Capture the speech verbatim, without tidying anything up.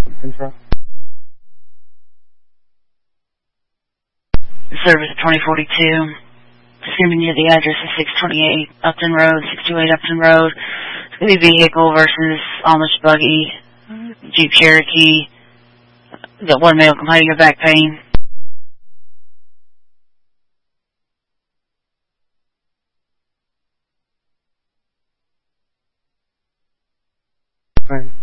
Central. Service twenty forty-two. Just giving you the address of six twenty-eight Upton Road, six two eight Upton Road. It's going to be vehicle versus Amish buggy, Jeep Cherokee. Got one male complaining of back pain. Right.